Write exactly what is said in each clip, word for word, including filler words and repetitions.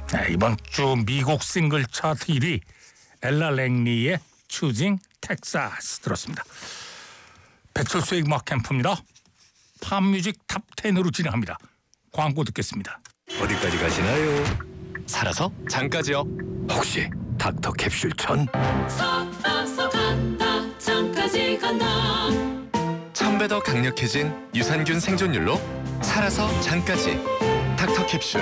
네, 이번 주 미국 싱글 차트 일 위 엘라 랭리의 Choosing Texas 들었습니다. 배철수의 음악 캠프입니다. 팝뮤직 탑 텐으로 진행합니다. 광고 듣겠습니다. 어디까지 가시나요? 살아서 장까지요. 혹시 닥터 캡슐 천? 살아서 간다 장까지 간다. 천 배 더 강력해진 유산균 생존율로 살아서 장까지 닥터 캡슐.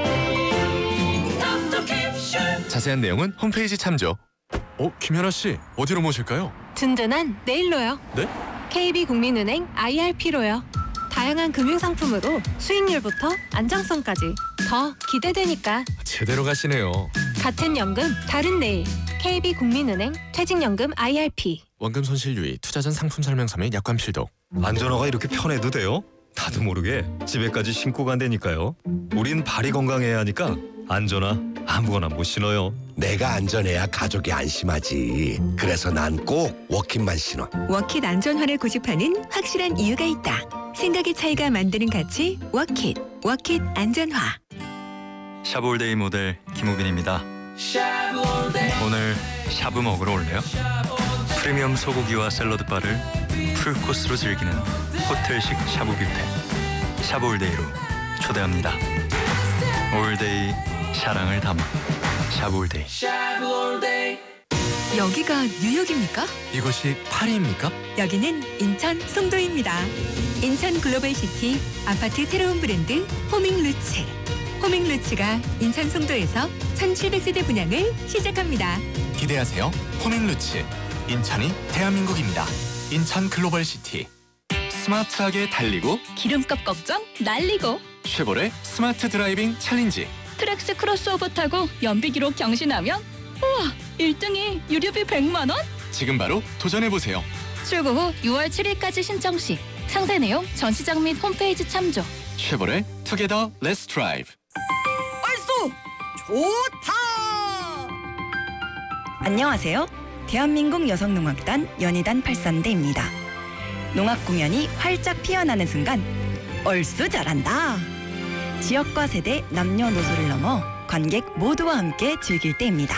닥터 캡슐. 자세한 내용은 홈페이지 참조. 어, 김연아 씨 어디로 모실까요? 든든한 내일로요. 네? 케이비국민은행 아이알피로요. 다양한 금융상품으로 수익률부터 안정성까지 더 기대되니까 제대로 가시네요. 같은 연금 다른 내일. 케이비국민은행 퇴직연금 아이알피. 원금 손실 유의, 투자 전 상품 설명서 및 약관 필독. 안전화가 이렇게 편해도 돼요? 나도 모르게 집에까지 신고 간다니까요. 우린 발이 건강해야 하니까 안전화 아무거나 못 신어요. 내가 안전해야 가족이 안심하지. 그래서 난 꼭 워킷만 신어. 워킷 안전화를 고집하는 확실한 이유가 있다. 생각의 차이가 만드는 가치 워킷. 워킷 안전화. 샤브올데이 모델 김우빈입니다. 오늘 샤브 먹으러 올래요? 프리미엄 소고기와 샐러드 바를 풀코스로 즐기는 호텔식 샤브 뷔페 샤브올데이로 초대합니다. 올데이 사랑을 담아 샤브올데이. 여기가 뉴욕입니까? 이것이 파리입니까? 여기는 인천 송도입니다. 인천 글로벌시티 아파트 새로운 브랜드 호밍루츠. 호밍루츠가 인천 송도에서 천칠백 세대 분양을 시작합니다. 기대하세요. 호밍루츠. 인천이 대한민국입니다. 인천 글로벌시티. 스마트하게 달리고 기름값 걱정 날리고 쉐보레 스마트 드라이빙 챌린지. 트랙스 크로스오버 타고 연비기록 경신하면 우와 일 등이 유류비 백만 원? 지금 바로 도전해보세요. 출고 후 유월 칠일까지 신청 시 상세 내용 전시장 및 홈페이지 참조. 쉐보레 투게더 렛츠 드라이브. 얼쏘 좋다. 안녕하세요. 대한민국 여성농악단 연희단 팔선대입니다. 농악 공연이 활짝 피어나는 순간 얼쑤 잘한다. 지역과 세대, 남녀노소를 넘어 관객 모두와 함께 즐길 때입니다.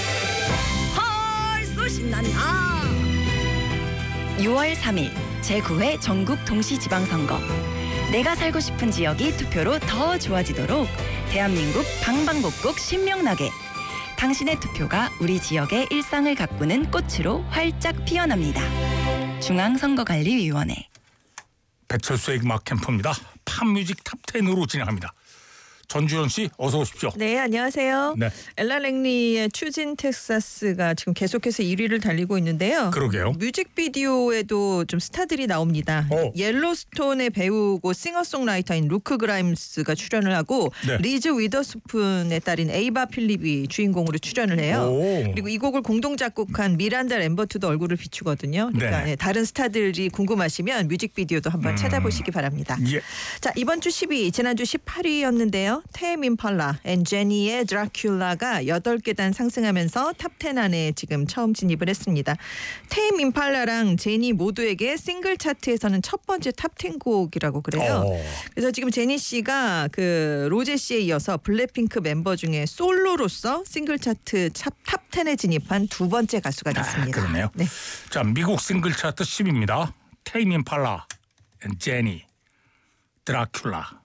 얼쑤 신난다. 유월 삼일 제구 회 전국 동시지방선거. 내가 살고 싶은 지역이 투표로 더 좋아지도록 대한민국 방방곡곡 신명나게 당신의 투표가 우리 지역의 일상을 가꾸는 꽃으로 활짝 피어납니다. 중앙선거관리위원회. 배철수의 음악 캠프입니다. 팝뮤직 탑 텐으로 진행합니다. 전주현 씨 어서 오십시오. 네, 안녕하세요. 네. 엘라 랭리의 추진 텍사스가 지금 계속해서 일 위를 달리고 있는데요. 그러게요. 뮤직비디오에도 좀 스타들이 나옵니다. 오. 옐로스톤의 배우고 싱어송라이터인 루크 그라임스가 출연을 하고 네. 리즈 위더스푼의 딸인 에이바 필립이 주인공으로 출연을 해요. 오. 그리고 이 곡을 공동 작곡한 미란다 램버트도 얼굴을 비추거든요. 그러니까 네. 네, 다른 스타들이 궁금하시면 뮤직비디오도 한번 음. 찾아보시기 바랍니다. 예. 자, 이번 주 십 위, 지난주 십팔 위였는데요. 테임 임팔라 앤 제니의 드라큘라가 여덟 계단 상승하면서 탑 텐 안에 지금 처음 진입을 했습니다. 테임 임팔라랑 제니 모두에게 싱글 차트에서는 첫 번째 탑 텐 곡이라고 그래요. 어. 그래서 지금 제니 씨가 그 로제 씨에 이어서 블랙핑크 멤버 중에 솔로로서 싱글 차트 탑 텐에 진입한 두 번째 가수가 됐습니다. 아, 그러네요. 네. 자, 미국 싱글 차트 십 위입니다. 테임 임팔라 앤 제니 드라큘라.